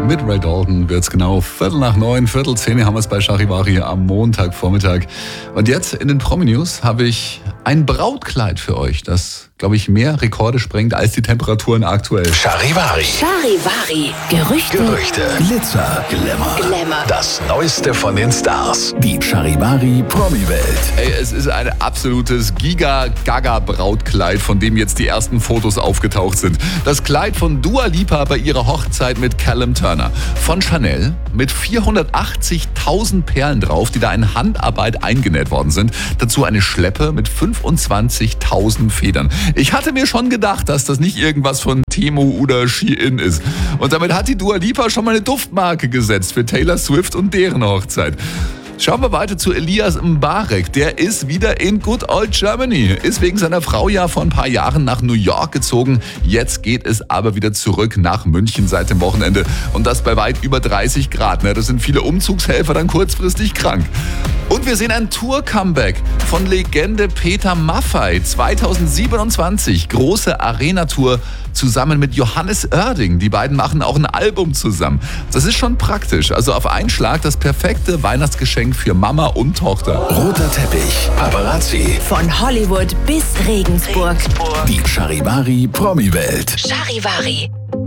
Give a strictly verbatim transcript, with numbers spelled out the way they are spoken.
mit Ray Dalton wird's genau Viertel nach neun, Viertel zehn haben wir es bei Charivari am Montagvormittag. Und jetzt in den Promi-News habe ich ein Brautkleid für euch, das, glaube ich, mehr Rekorde sprengt als die Temperaturen aktuell. Charivari. Charivari. Gerüchte. Gerüchte. Glitzer. Glamour. Glamour. Das Neueste von den Stars. Die Charivari Promi-Welt. Ey, es ist ein absolutes Giga-Gaga-Brautkleid, von dem jetzt die ersten Fotos aufgetaucht sind. Das Kleid von Dua Lipa bei ihrer Hochzeit mit Callum Turner. Von Chanel mit vierhundertachtzigtausend Perlen drauf, die da in Handarbeit eingenäht worden sind. Dazu eine Schleppe mit fünfundzwanzigtausend Federn. Ich hatte mir schon gedacht, dass das nicht irgendwas von Temu oder Shein ist. Und damit hat die Dua Lipa schon mal eine Duftmarke gesetzt für Taylor Swift und deren Hochzeit. Schauen wir weiter zu Elias Mbarek. Der ist wieder in Good Old Germany. Ist wegen seiner Frau ja vor ein paar Jahren nach New York gezogen. Jetzt geht es aber wieder zurück nach München seit dem Wochenende. Und das bei weit über dreißig Grad. Da sind viele Umzugshelfer dann kurzfristig krank. Und wir sehen ein Tour-Comeback von Legende Peter Maffay. zweitausendsiebenundzwanzig, große Arena-Tour zusammen mit Johannes Oerding. Die beiden machen auch ein Album zusammen. Das ist schon praktisch. Also auf einen Schlag das perfekte Weihnachtsgeschenk für Mama und Tochter. Roter Teppich. Paparazzi. Von Hollywood bis Regensburg. Die Charivari Promi-Welt. Charivari.